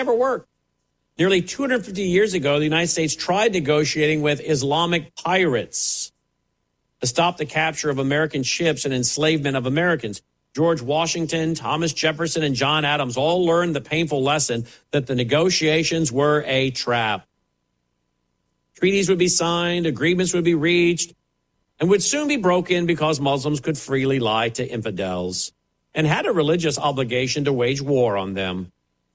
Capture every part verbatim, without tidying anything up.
never worked. Nearly two hundred fifty years ago, the United States tried negotiating with Islamic pirates to stop the capture of American ships and enslavement of Americans. George Washington, Thomas Jefferson, and John Adams all learned the painful lesson that the negotiations were a trap. Treaties would be signed, agreements would be reached, and would soon be broken because Muslims could freely lie to infidels and had a religious obligation to wage war on them.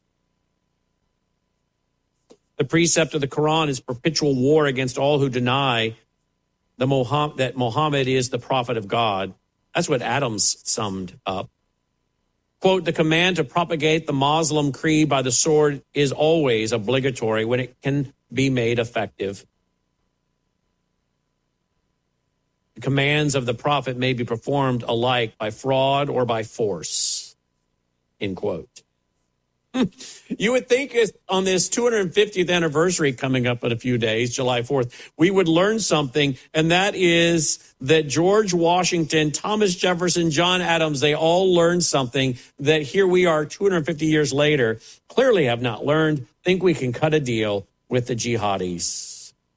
The precept of the Quran is perpetual war against all who deny the Muhammad, that Muhammad is the prophet of God. That's what Adams summed up. Quote, the command to propagate the Muslim creed by the sword is always obligatory when it can be made effective. The commands of the prophet may be performed alike by fraud or by force, end quote. You would think on this two hundred fiftieth anniversary coming up in a few days, July fourth, we would learn something, and that is that George Washington, Thomas Jefferson, John Adams, they all learned something that here we are two hundred fifty years later, clearly have not learned, think we can cut a deal with the jihadis.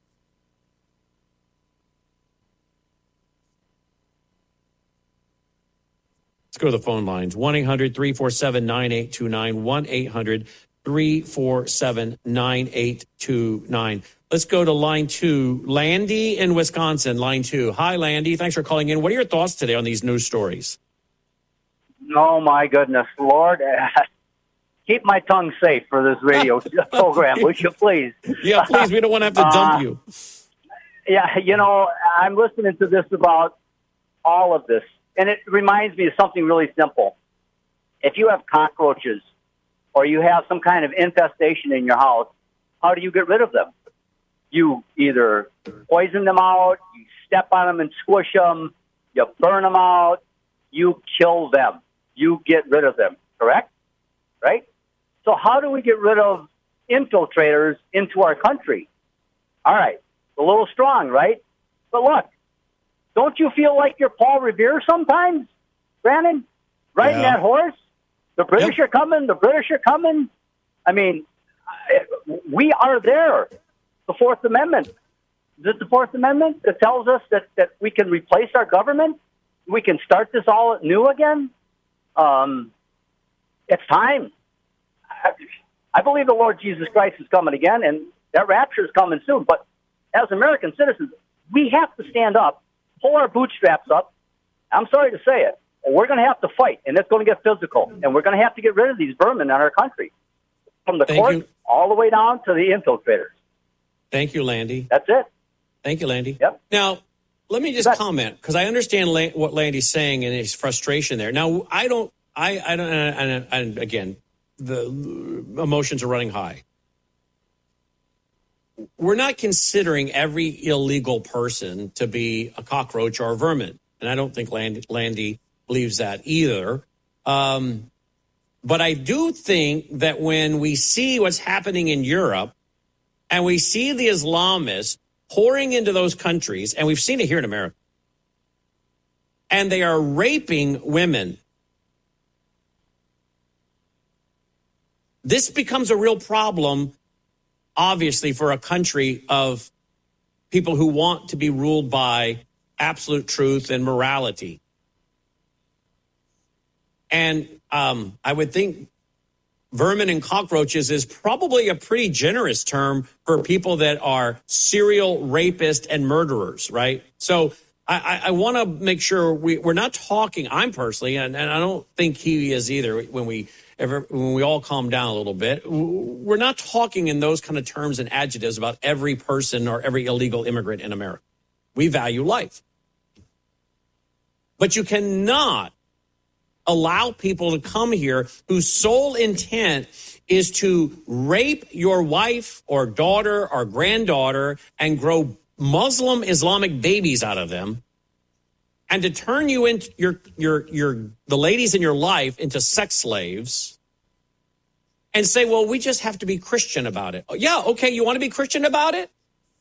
Let's go to the phone lines. one eight hundred three four seven nine eight two nine. one eight hundred three four seven nine eight two nine. Let's go to line two. Landy in Wisconsin, line two. Hi, Landy. Thanks for calling in. What are your thoughts today on these news stories? Oh, my goodness, Lord. Uh, keep my tongue safe for this radio program, would you please? Yeah, please. We don't want to have to dump uh, you. Yeah, you know, I'm listening to this about all of this. And it reminds me of something really simple. If you have cockroaches or you have some kind of infestation in your house, how do you get rid of them? You either poison them out, you step on them and squish them, you burn them out, you kill them. You get rid of them, correct? Right? So how do we get rid of infiltrators into our country? All right, a little strong, right? But look, don't you feel like you're Paul Revere sometimes, Brandon? Riding yeah. that horse? The British yep. are coming. The British are coming. I mean, we are there. The Fourth Amendment. Is it the Fourth Amendment that tells us that, that we can replace our government? We can start this all new again? Um, it's time. I, I believe the Lord Jesus Christ is coming again, and that rapture is coming soon. But as American citizens, we have to stand up, pull our bootstraps up. I'm sorry to say it. We're going to have to fight, and it's going to get physical. And we're going to have to get rid of these vermin in our country, from the Thank court you. all the way down to the infiltrators. Thank you, Landy. That's it. Thank you, Landy. Yep. Now, let me just That's- comment, because I understand La- what Landy's saying and his frustration there. Now, I don't, I, I don't, and, and, and again, the emotions are running high. We're not considering every illegal person to be a cockroach or a vermin. And I don't think Landy, Landy believes that either. Um, but I do think that when we see what's happening in Europe and we see the Islamists pouring into those countries, and we've seen it here in America, and they are raping women, this becomes a real problem, obviously, for a country of people who want to be ruled by absolute truth and morality. And um, I would think vermin and cockroaches is probably a pretty generous term for people that are serial rapists and murderers, right? So I, I, I want to make sure we, we're not talking, I'm personally, and, and I don't think he is either, when we ever, when we all calm down a little bit, we're not talking in those kind of terms and adjectives about every person or every illegal immigrant in America. We value life. But you cannot allow people to come here whose sole intent is to rape your wife or daughter or granddaughter and grow Muslim Islamic babies out of them, and to turn you into your your your the ladies in your life into sex slaves, and say, well, we just have to be Christian about it. Yeah, okay, you want to be Christian about it?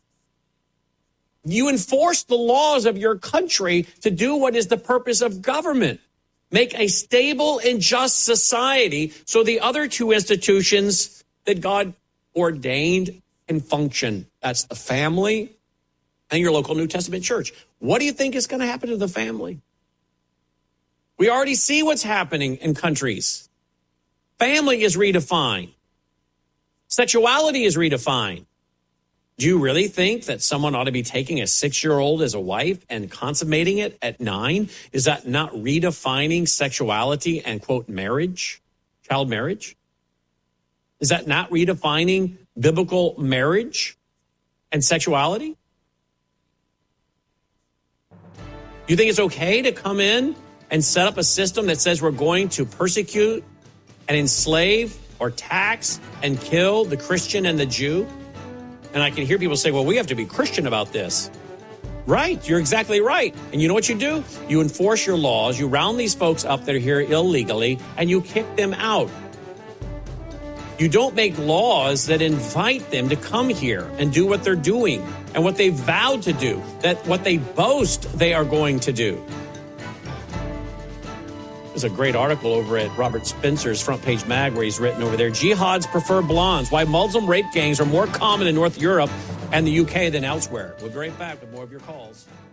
You enforce the laws of your country to do what is the purpose of government. Make a stable and just society so the other two institutions that God ordained can function. That's the family and your local New Testament church. What do you think is going to happen to the family? We already see what's happening in countries. Family is redefined. Sexuality is redefined. Do you really think that someone ought to be taking a six-year-old as a wife and consummating it at nine? Is that not redefining sexuality and, quote, marriage, child marriage? Is that not redefining biblical marriage and sexuality? You think it's okay to come in and set up a system that says we're going to persecute and enslave or tax and kill the Christian and the Jew? And I can hear people say, well, we have to be Christian about this. Right, you're exactly right. And you know what you do? You enforce your laws, you round these folks up that are here illegally, and you kick them out. You don't make laws that invite them to come here and do what they're doing and what they vowed to do, that what they boast they are going to do. There's a great article over at Robert Spencer's Front Page Mag where he's written over there, Jihads prefer blondes, why Muslim rape gangs are more common in North Europe and the U K than elsewhere. We'll be right back with more of your calls.